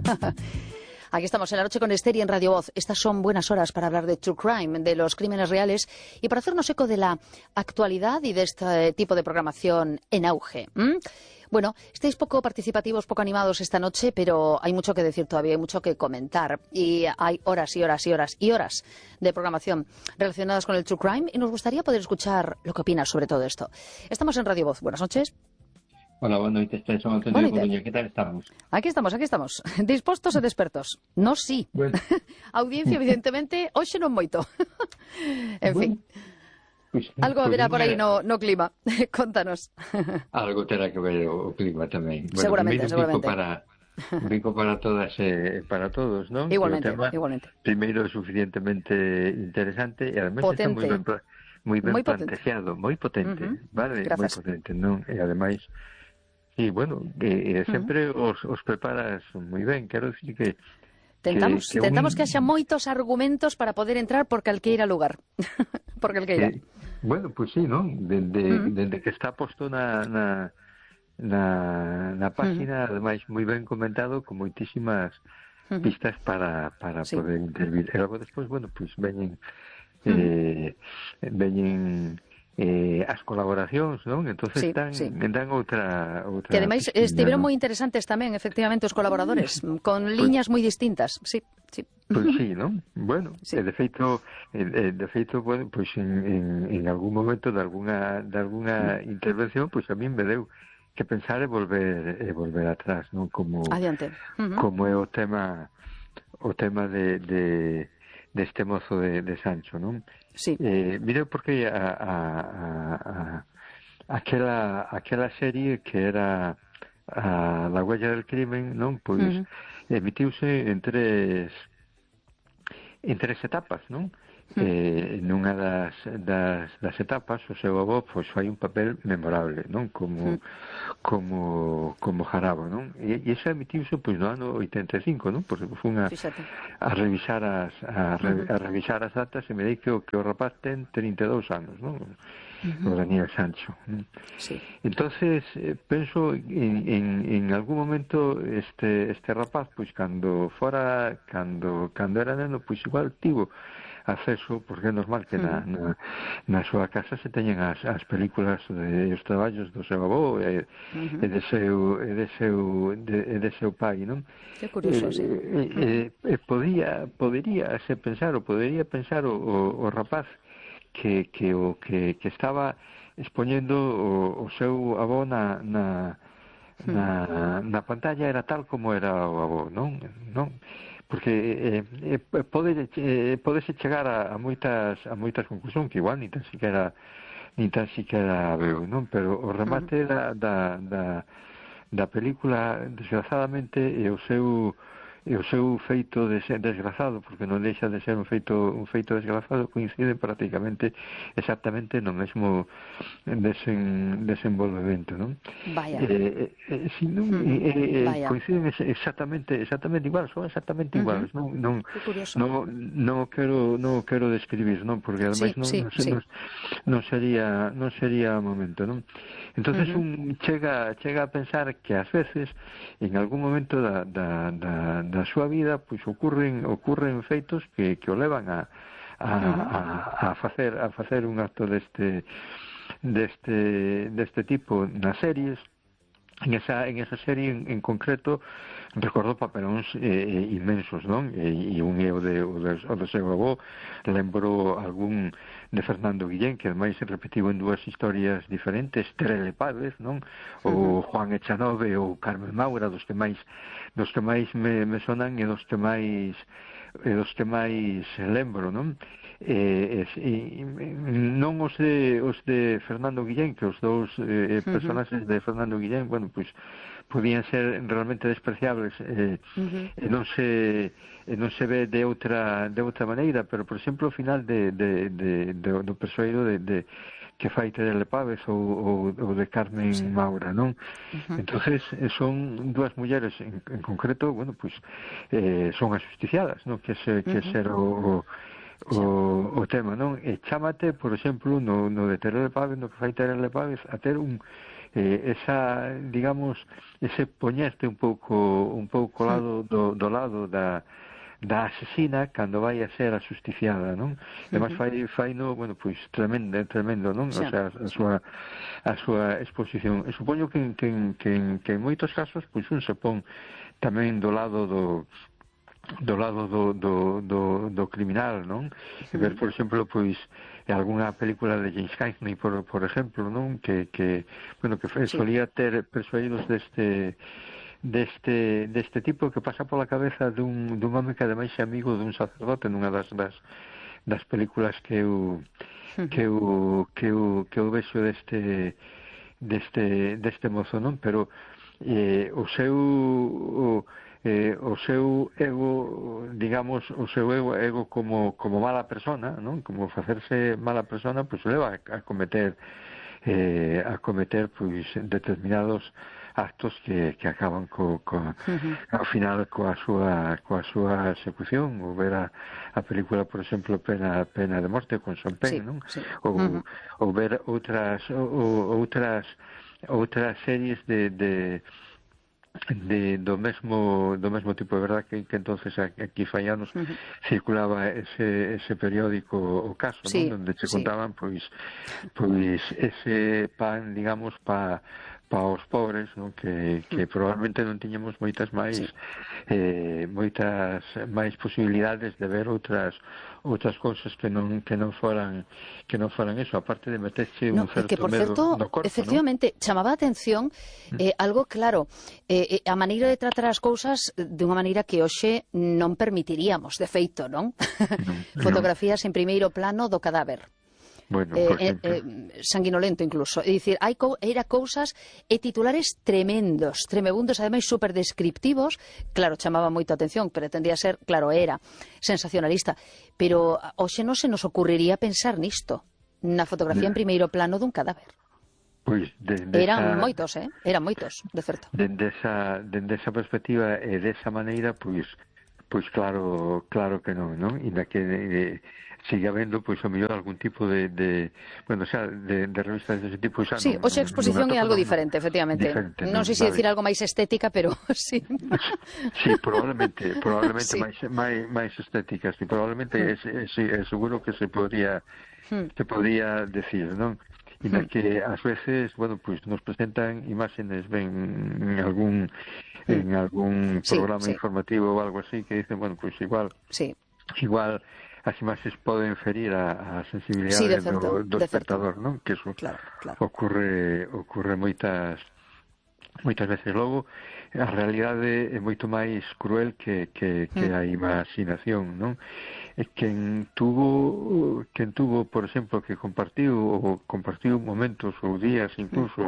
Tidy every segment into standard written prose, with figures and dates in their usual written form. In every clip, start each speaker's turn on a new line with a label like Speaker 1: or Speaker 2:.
Speaker 1: Aquí estamos en La Noche con Esther y en Radio Voz. Estas son buenas horas para hablar de True Crime, de los crímenes reales y para hacernos eco de la actualidad y de este tipo de programación en auge. Bueno, estáis poco participativos, poco animados esta noche, pero hay mucho que decir todavía, hay mucho que comentar. Y hay horas y horas y horas y horas de programación relacionadas con el True Crime y nos gustaría poder escuchar lo que opinas sobre todo esto. Estamos en Radio Voz. Buenas noches.
Speaker 2: Hola, boa noite, son Antonio de Coruña, que tal estamos?
Speaker 1: Aquí estamos, dispostos e despertos. No, sí.
Speaker 2: Bueno.
Speaker 1: Audiencia, evidentemente, hoxe non moito. En fin.
Speaker 2: Pues,
Speaker 1: algo haberá por aí no clima. Contanos.
Speaker 2: Algo terá que ver o clima tamén. Bueno,
Speaker 1: seguramente.
Speaker 2: Un bico para todas e para todos, non?
Speaker 1: Igualmente.
Speaker 2: Primeiro, suficientemente interesante e ademais está moi ben plantexado, moi potente, vale?
Speaker 1: Grazas.
Speaker 2: Moi potente, non? E ademais, sí, bueno, sempre os preparas moi ben, quero dicir que
Speaker 1: Tentamos que haxa moitos argumentos para poder entrar por calqueira lugar. Por calqueira.
Speaker 2: Bueno, pues sí, non? Dende que está posto na página, ademais moi ben comentado, con moitísimas pistas para poder intervir. E logo despois, bueno, pues veñen as colaboracións, non? Entonces dan outra
Speaker 1: que ademais estiveron moi interesantes tamén, efectivamente, os colaboradores, con liñas moi distintas, sí.
Speaker 2: Pois sí, non? Bueno, de feito, bueno, pois en algún momento de alguna intervención, pois a mí me deu que pensar e volver atrás, non?
Speaker 1: Adiante.
Speaker 2: Como é o tema deste mozo de Sancho, non?
Speaker 1: Sí.
Speaker 2: Mira, porque aquela serie que era La huella del crimen, non? Pois emitiuse en tres etapas, non? Nunha das etapas o seu avó pois fai un papel memorable, non? Como Jarabo, non? E iso emitiuse pois no ano 85, non? Pois fun a revisar as datas e me dei que o rapaz ten 32 anos, non? O Daniel Sancho.
Speaker 1: Sí.
Speaker 2: Entonces penso en algún momento este rapaz pois cando era neno pois igual tivo acceso, porque é normal que na súa casa se teñen as películas os traballos do seu avó e de seu pai, non?
Speaker 1: Que curioso, sí.
Speaker 2: Podería pensar o rapaz que estaba expoñendo o seu avó na pantalla era tal como era o avó, non? Porque podese chegar a moitas conclusións que igual nin tan siquiera veo, non? Pero o remate da película, desgrazadamente, e o seu feito desgrazado, porque non deixa de ser un feito desgrazado, coinciden prácticamente exactamente no mesmo desenvolvemento, non?
Speaker 1: Vaya.
Speaker 2: Coinciden exactamente igual, son exactamente iguales, non quero describir, non? Porque ademais non sería momento, non? Entonces un chega a pensar que ás veces en algún momento da súa vida pois ocurren feitos que o levan a facer un acto deste tipo nas series. En esa serie en concreto recordo papelóns inmensos, non? E un é o do seu avó, lembro algún de Fernando Guillén, que ademais se repetiu en dúas historias diferentes, Terele Pávez, non? O Juan Echanove ou Carmen Maura, dos que máis me sonan e dos que máis lembro, non? Non os de Fernando Guillén, que os dous personaxes de Fernando Guillén, bueno, pois podían ser realmente despreciables e non se ve de outra maneira, pero por exemplo o final do persoeiro de que fai Terele Pávez ou de Carmen Maura, non? Entonces son dúas mulleres en concreto, bueno, pois son as justiciadas, non? Que ser o tema, non? E chámate, por exemplo, no de Terele Pávez, no que fai Terele Pávez, a ter un esa, digamos, ese poñerte un pouco lado do lado da asesina cando vai a ser asusticiada, non? E máis fai no, bueno, pois tremendo, non? O sea, a súa exposición. E supoño que en moitos casos, pois un se pon tamén do lado do criminal, non? E ver, por exemplo, pois algunha película de James Cagney, por exemplo, non? Que solía ter persuadidos deste tipo que pasa pola cabeza dun home que ademais é amigo dun sacerdote nunha das películas que eu vexo deste mozo, non? Pero o seu ego, digamos, o seu ego como mala persona, non? Como facerse mala persona, pois leva a cometer pois determinados actos que acaban ao final coa súa execución. Ou ver a película, por exemplo, Pena de Morte con Sean Penn, non? Ou ver outras series do mesmo tipo. É verdad que entonces aquí fai anos circulaba ese periódico O Caso, non? Donde se contaban pois ese pan, digamos, para os pobres, non? Que probablemente non tiñamos moitas máis posibilidades de ver outras cousas que non foran eso, aparte de meterse un certo
Speaker 1: que, por
Speaker 2: medo
Speaker 1: certo,
Speaker 2: no corpo,
Speaker 1: efectivamente, chamaba a atención algo claro, a maneira de tratar as cousas de unha maneira que hoxe non permitiríamos, de feito, non? Fotografías en primeiro plano do cadáver.
Speaker 2: Bueno,
Speaker 1: sanguinolento incluso. É dicir, era cousas e titulares tremebundos, ademais super descriptivos. Claro, chamaba moito a atención, pretendía ser, claro, era sensacionalista, pero hoxe non se nos ocurriría pensar nisto, na fotografía en primeiro plano dun cadáver.
Speaker 2: Pois
Speaker 1: eran moitos, de certo.
Speaker 2: Dende esa perspectiva e desa maneira, pois claro que non? Inda que sigue habendo, pois, o mellor algún tipo de revistas dese tipo.
Speaker 1: Sí, hoxe a exposición é algo diferente, efectivamente. Non sei se dicir algo máis estética, pero sí.
Speaker 2: Sí, probablemente máis estéticas, e probablemente seguro que se podría decir, non? Inda que ás veces, pois nos presentan imágenes en algún programa informativo ou algo así, que dicen, pois igual as imaxes poden ferir a sensibilidade do espectador, non? Que eso ocurre moitas veces. Logo, a realidade é moito máis cruel que a imaginación, non? Quen tuvo, por exemplo, que compartiu momentos ou días, incluso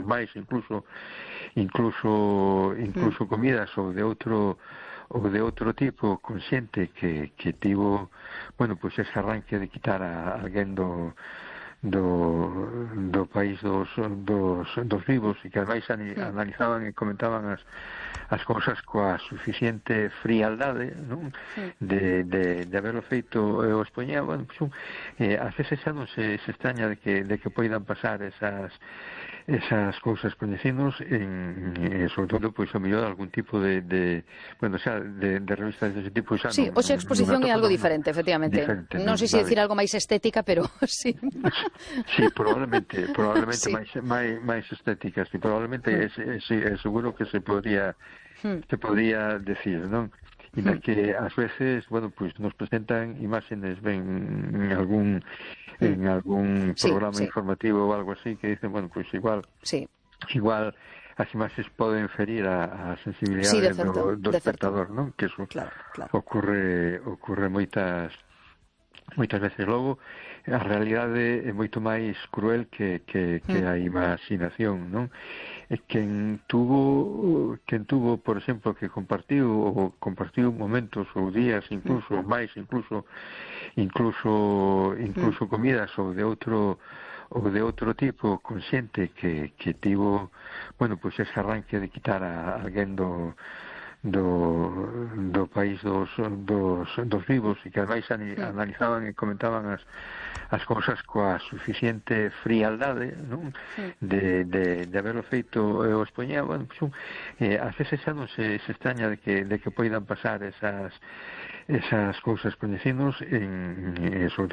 Speaker 2: comidas ou de outro tipo, consciente que tivo, pois ese arranque de quitar a alguén do país dos vivos, e que ademais analizaban e comentaban as cousas coa suficiente frialdade, non? De haberlo feito e o expoñía. Ás veces xa non se extraña de que poidan pasar esas cousas coñecidos sobre todo, pois, o mellor algún tipo de revistas dese tipo.
Speaker 1: Sí, hoxe a exposición é algo diferente, efectivamente. Non sei se dicir algo máis estética, pero sí.
Speaker 2: Sí, probablemente máis estéticas, e probablemente seguro que se podría decir, non? Inda que ás veces, pois nos presentan imágenes en algún programa informativo ou algo así, que dicen, pois igual as imaxes poden ferir a sensibilidade do espectador, non? Que eso ocurre moitas veces. Logo, a realidade é moito máis cruel que a imaginación, non? Quen tuvo, por exemplo, que compartiu momentos ou días, incluso comidas ou de outro tipo, consciente que tivo, pois ese arranque de quitar a alguén do do país dos vivos, e que ademais analizaban e comentaban as cousas coa suficiente frialdade, non? De haberlo feito e o expoñía, bueno, pues, ás veces xa non se extraña de que poidan pasar esas cousas coñecidos sobre